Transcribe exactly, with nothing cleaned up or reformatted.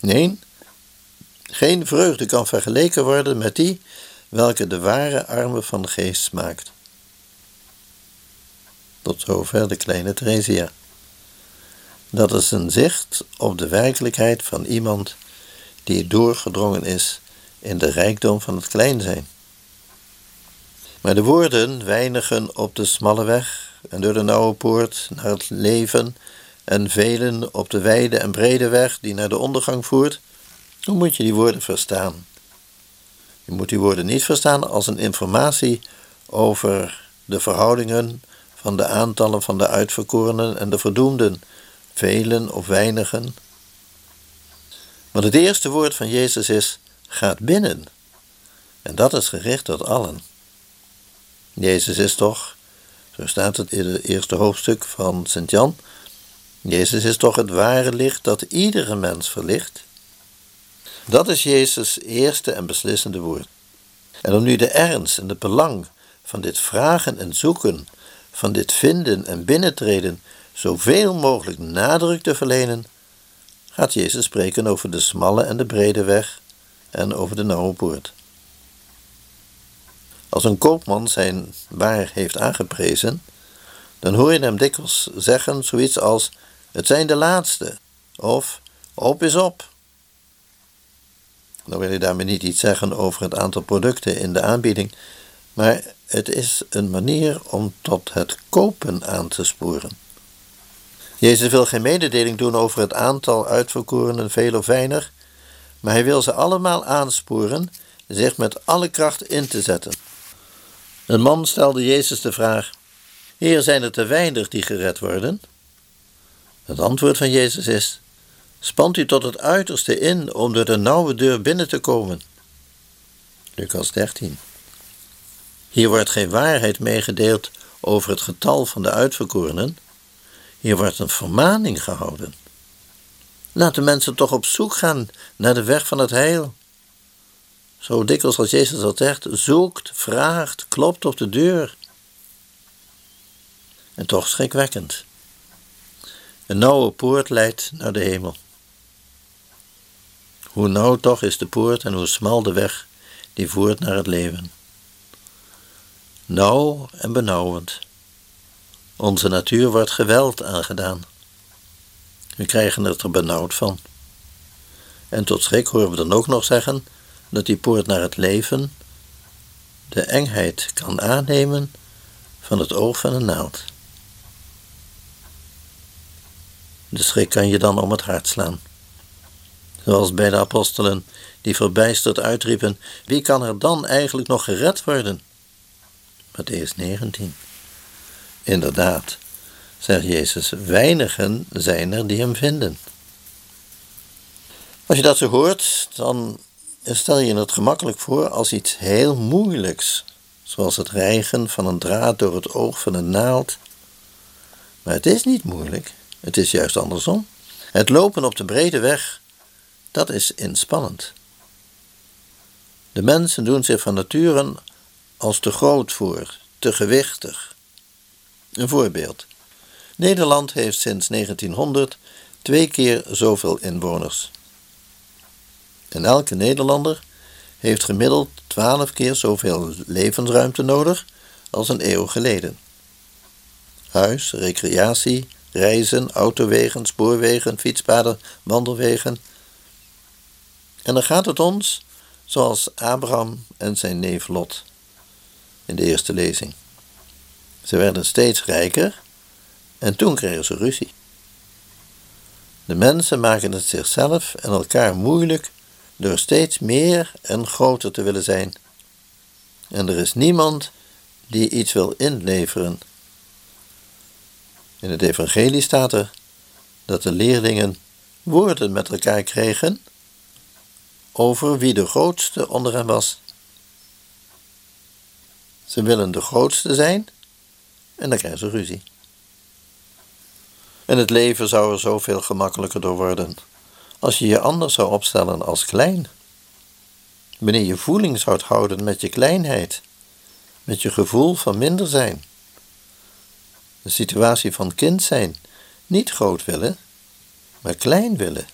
Nee, geen vreugde kan vergeleken worden met die welke de ware arme van geest maakt. Tot zover de kleine Theresia. Dat is een zicht op de werkelijkheid van iemand die doorgedrongen is in de rijkdom van het klein zijn. Maar de woorden weinigen op de smalle weg en door de nauwe poort naar het leven en velen op de wijde en brede weg die naar de ondergang voert. Hoe moet je die woorden verstaan? Je moet die woorden niet verstaan als een informatie over de verhoudingen van de aantallen van de uitverkorenen en de verdoemden, velen of weinigen. Want het eerste woord van Jezus is, gaat binnen. En dat is gericht tot allen. Jezus is toch, zo staat het in het eerste hoofdstuk van Sint Jan, Jezus is toch het ware licht dat iedere mens verlicht. Dat is Jezus' eerste en beslissende woord. En om nu de ernst en het belang van dit vragen en zoeken, van dit vinden en binnentreden, zoveel mogelijk nadruk te verlenen, gaat Jezus spreken over de smalle en de brede weg en over de nauwe poort. Als een koopman zijn waar heeft aangeprezen, dan hoor je hem dikwijls zeggen zoiets als, het zijn de laatste, of op is op. Dan wil je daarmee niet iets zeggen over het aantal producten in de aanbieding, maar het is een manier om tot het kopen aan te sporen. Jezus wil geen mededeling doen over het aantal uitverkorenen, veel of weinig, maar hij wil ze allemaal aansporen zich met alle kracht in te zetten. Een man stelde Jezus de vraag, Heer, zijn er te weinig die gered worden? Het antwoord van Jezus is, spant u tot het uiterste in om door de nauwe deur binnen te komen. Lucas dertien. Hier wordt geen waarheid meegedeeld over het getal van de uitverkorenen. Hier wordt een vermaning gehouden. Laat de mensen toch op zoek gaan naar de weg van het heil. Zo dikwijls als Jezus dat zegt, zoekt, vraagt, klopt op de deur. En toch schrikwekkend. Een nauwe poort leidt naar de hemel. Hoe nauw toch is de poort en hoe smal de weg die voert naar het leven. Nauw en benauwend. Onze natuur wordt geweld aangedaan. We krijgen het er benauwd van. En tot schrik horen we dan ook nog zeggen dat die poort naar het leven de engheid kan aannemen van het oog van een naald. De schrik kan je dan om het hart slaan. Zoals bij de apostelen die verbijsterd uitriepen, wie kan er dan eigenlijk nog gered worden? Mattheüs negentien. Inderdaad, zegt Jezus, weinigen zijn er die hem vinden. Als je dat zo hoort, dan stel je het gemakkelijk voor als iets heel moeilijks, zoals het rijgen van een draad door het oog van een naald. Maar het is niet moeilijk, het is juist andersom. Het lopen op de brede weg, dat is inspannend. De mensen doen zich van nature als te groot voor, te gewichtig. Een voorbeeld. Nederland heeft sinds negentienhonderd twee keer zoveel inwoners. En elke Nederlander heeft gemiddeld twaalf keer zoveel levensruimte nodig als een eeuw geleden. Huis, recreatie, reizen, autowegen, spoorwegen, fietspaden, wandelwegen. En dan gaat het ons zoals Abraham en zijn neef Lot in de eerste lezing. Ze werden steeds rijker en toen kregen ze ruzie. De mensen maken het zichzelf en elkaar moeilijk door steeds meer en groter te willen zijn. En er is niemand die iets wil inleveren. In het evangelie staat er dat de leerlingen woorden met elkaar kregen over wie de grootste onder hen was. Ze willen de grootste zijn en dan krijgen ze ruzie. En het leven zou er zoveel gemakkelijker door worden als je je anders zou opstellen als klein. Wanneer je voeling zou houden met je kleinheid, met je gevoel van minder zijn. De situatie van kind zijn, niet groot willen, maar klein willen.